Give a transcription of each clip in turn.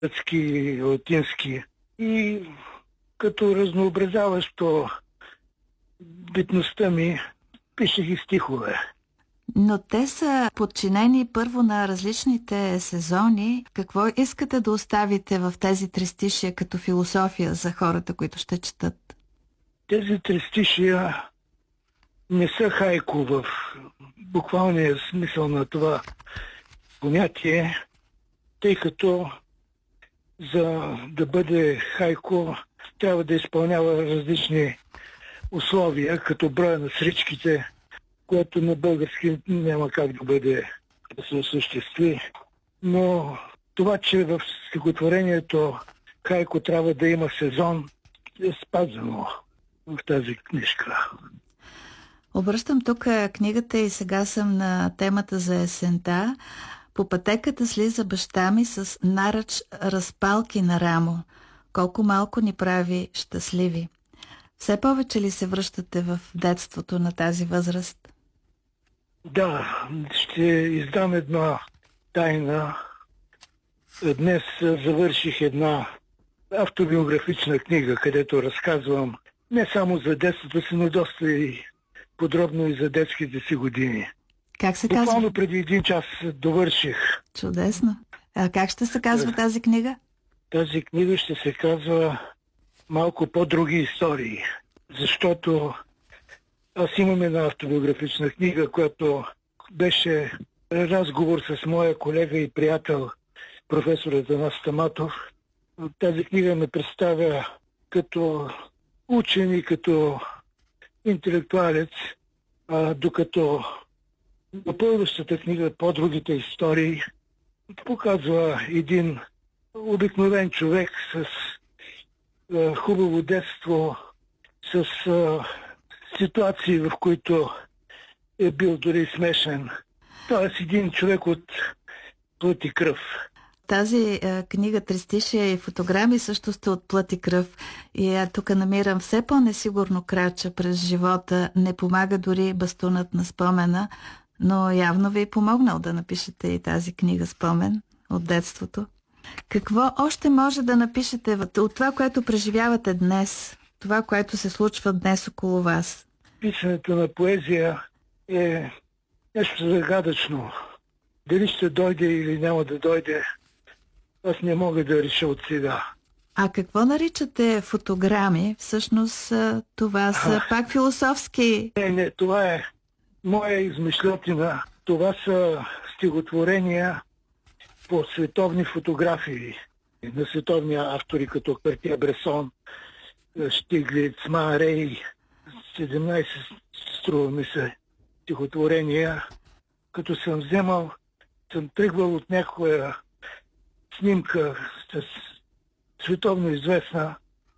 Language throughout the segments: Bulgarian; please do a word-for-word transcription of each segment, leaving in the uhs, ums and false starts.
гръцки, латински. И като разнообразяващо битността ми, пишех и стихове. Но те са подчинени първо на различните сезони. Какво искате да оставите в тези трестишия като философия за хората, които ще четат? Тези трестишия не са хайко в буквалния смисъл на това понятие, тъй като за да бъде хайко трябва да изпълнява различни условия, като броя на сричките, което на български няма как да бъде да се осъществи. Но това, че в стихотворението хайко трябва да има сезон, е спазено в тази книжка. Обръщам тук книгата и сега съм на темата за есента. По пътеката слиза баща ми с наръч разпалки на рамо. Колко малко ни прави щастливи. Все повече ли се връщате в детството на тази възраст? Да, ще издам една тайна. Днес завърших една автобиографична книга, където разказвам не само за детството си, но доста и подробно и за детските си години. Как се казва? Буквално преди един час довърших. Чудесно. А как ще се казва тази книга? Тази книга ще се казва малко по-други истории, защото аз имам една автобиографична книга, която беше разговор с моя колега и приятел, професор Атанас Стаматов. Тази книга ме представя като учен и като интелектуалец, а, докато допълващата книга по-другите истории показва един обикновен човек с а, хубаво детство, с а, ситуации, в които е бил дори смешен. Тоест един човек от плът и кръв. Тази е, книга Трестишия и фотограми също сте от плът и кръв. И я тук намирам все по-несигурно крача през живота. Не помага дори бастунът на спомена, но явно ви е помогнал да напишете и тази книга Спомен от детството. Какво още може да напишете от това, което преживявате днес? Това, което се случва днес около вас? Писането на поезия е нещо загадъчно. Дали ще дойде или няма да дойде, аз не мога да реша от сега. А какво наричате фотограми? Всъщност това са а, пак философски... Не, не, това е моя измишлетина. Това са стихотворения по световни фотографии на световни автори, като Картие-Бресон, Штиглиц, Ма Рей, седемнайсет струва ми се стихотворения. Като съм вземал, съм тръгвал от някоя снимка с световно известна,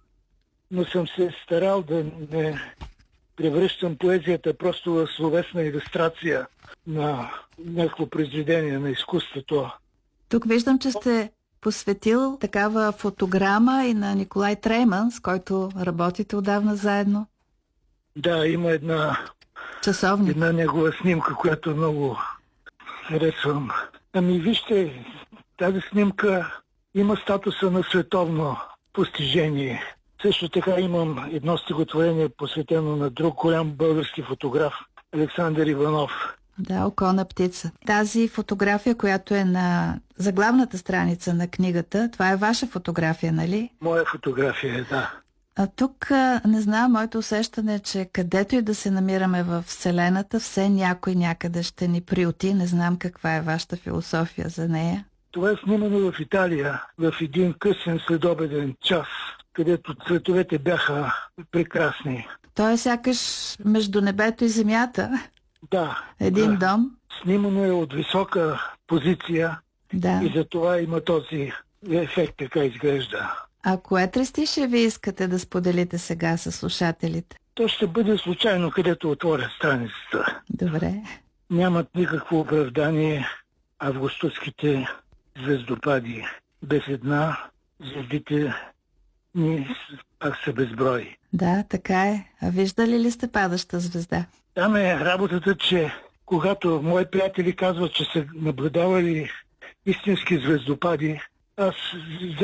но съм се старал да не превръщам поезията просто в словесна илюстрация на някакво произведение на изкуството. Тук виждам, че сте посветил такава фотограма и на Николай Трейман, с който работите отдавна заедно. Да, има една, една негова снимка, която много харесвам. Ами вижте, тази снимка има статуса на световно постижение. Също така имам едно стихотворение, посветено на друг голям български фотограф, Александър Иванов. Да, Околна птица. Тази фотография, която е на заглавната страница на книгата, това е ваша фотография, нали? Моя фотография е, да. А тук, не знам, моето усещане е, че където и да се намираме в Вселената, все някой някъде ще ни приюти. Не знам каква е вашата философия за нея. Това е снимано в Италия, в един късен следобеден час, където цветовете бяха прекрасни. То е сякаш между небето и земята. Да. Един да. дом. Снимано е от висока позиция, да. И затова има този ефект, така изглежда. А кое трестише ви искате да споделите сега с слушателите? То ще бъде случайно, където отворя страницата. Добре. Нямат никакво оправдание августовските звездопади. Без една звездите ни пак са безброй. Да, така е. А виждали ли сте падаща звезда? Там е работата, че когато мои приятели казват, че са наблюдавали истински звездопади, Аз